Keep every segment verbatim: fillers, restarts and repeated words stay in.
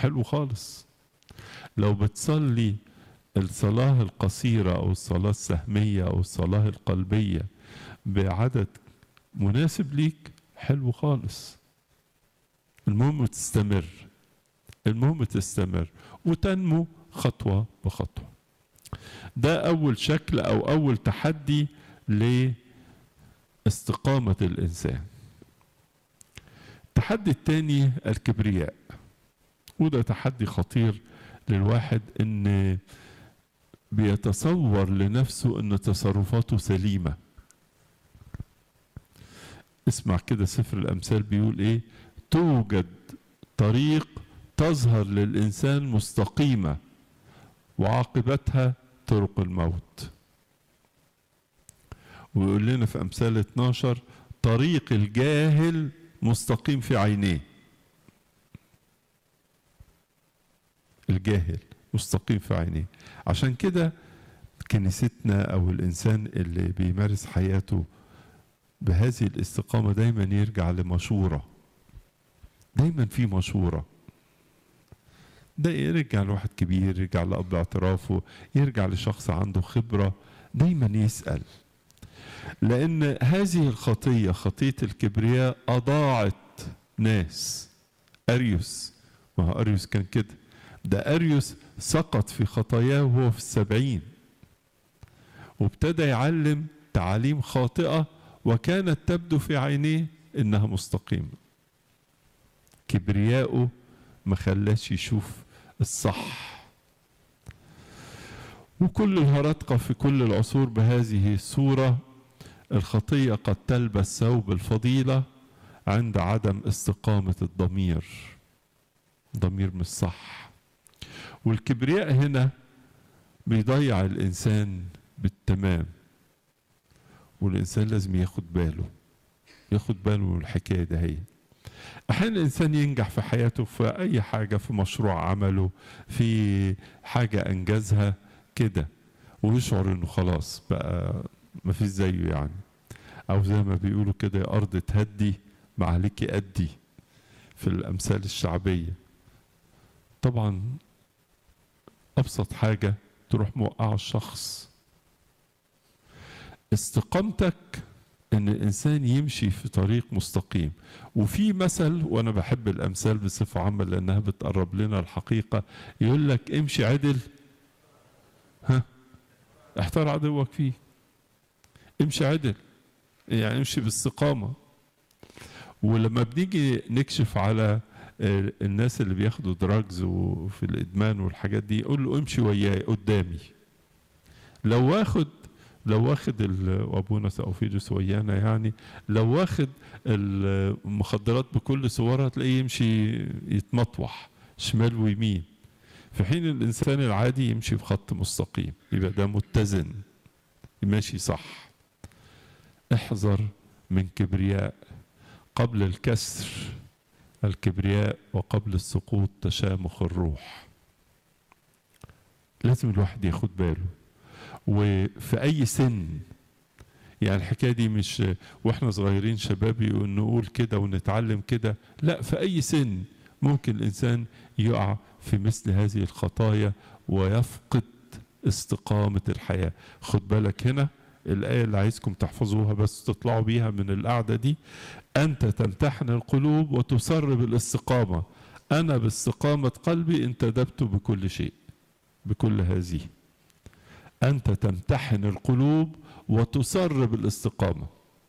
حلو خالص. لو بتصلي الصلاة القصيرة أو الصلاة السهمية أو الصلاة القلبية بعدد مناسب ليك، حلو خالص. المهم تستمر، المهم تستمر وتنمو خطوة بخطوة. ده أول شكل أو أول تحدي لاستقامة الإنسان. التحدي الثاني الكبرياء، وده تحدي خطير للواحد، إن بيتصور لنفسه إن تصرفاته سليمة. اسمع كده سفر الأمثال بيقول إيه: توجد طريق تظهر للإنسان مستقيمة وعاقبتها طرق الموت. ويقول لنا في أمثال اتناشر: طريق الجاهل مستقيم في عينيه. الجاهل مستقيم في عينيه. عشان كده كنيستنا أو الإنسان اللي بيمارس حياته بهذه الاستقامة دايما يرجع لمشورة، دايما في مشورة. ده يرجع لواحد كبير، يرجع لأب اعترافه، يرجع لشخص عنده خبرة، دايما يسأل. لأن هذه الخطية، خطية الكبرياء، أضاعت ناس. أريوس، ما هو أريوس كان كده. ده أريوس سقط في خطاياه وهو في السبعين، وابتدى يعلم تعاليم خاطئة وكانت تبدو في عينيه إنها مستقيمة. كبرياءه ما خلاش يشوف الصح. وكل الهرطقة في كل العصور بهذه الصورة. الخطية قد تلبس ثوب الفضيلة عند عدم استقامة الضمير. ضمير مش صح. والكبرياء هنا بيضيع الإنسان بالتمام. والإنسان لازم ياخد باله، ياخد باله من الحكاية ده. هي أحيانا الإنسان ينجح في حياته في أي حاجة، في مشروع عمله، في حاجة أنجزها كده، ويشعر إنه خلاص بقى ما فيش زيه يعني. أو زي ما بيقولوا كده: يا أرض تهدي ما عليكي أدي، في الأمثال الشعبية. طبعا أبسط حاجة تروح موقع الشخص. استقامتك ان الانسان يمشي في طريق مستقيم. وفي مثل، وانا بحب الامثال بصفه عامه لانها بتقرب لنا الحقيقه، يقول لك: امشي عدل ها احتار عدوك فيه. امشي عدل يعني امشي باستقامه. ولما بنيجي نكشف على الناس اللي بياخدوا دراجز وفي الادمان والحاجات دي، يقول له: امشي وياي قدامي. لو واخد لو واخد وابونا سأوفيدوس ويانا يعني، لو واخد المخدرات بكل صورها تلاقيه يمشي يتمطوح شمال ويمين، في حين الانسان العادي يمشي بخط مستقيم. يبقى ده متزن، ماشي صح. احذر من كبرياء. قبل الكسر الكبرياء، وقبل السقوط تشامخ الروح. لازم الواحد ياخد باله. وفي أي سن، يعني الحكاية دي مش وإحنا صغيرين شبابي نقول كده ونتعلم كده، لا، في أي سن ممكن الإنسان يقع في مثل هذه الخطايا ويفقد استقامة الحياة. خد بالك هنا الآية اللي عايزكم تحفظوها بس تطلعوا بيها من القعدة دي: أنت تمتحن القلوب وتسر بالاستقامة، أنا باستقامة قلبي انتدبت بكل شيء. بكل هذه أنت تمتحن القلوب وتسر بالاستقامة.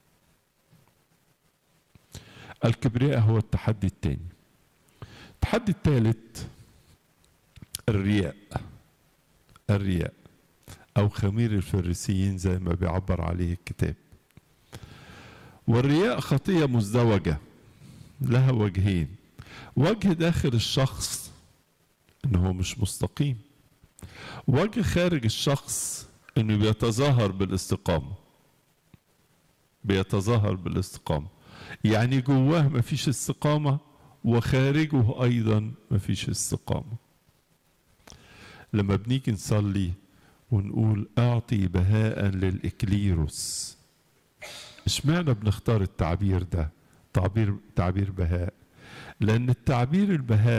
الكبرياء هو التحدي الثاني. التحدي الثالث الرياء. الرياء أو خمير الفريسيين زي ما بيعبر عليه الكتاب. والرياء خطية مزدوجة لها وجهين. وجه داخل الشخص إنه مش مستقيم، وجه خارج الشخص انه بيتظاهر بالاستقامة. بيتظاهر بالاستقامة يعني جواه مفيش استقامة وخارجه ايضا مفيش استقامة. لما بنيجي نصلي ونقول: اعطي بهاء للإكليروس، اشمعنى بنختار التعبير ده، تعبير تعبير بهاء؟ لان التعبير البهاء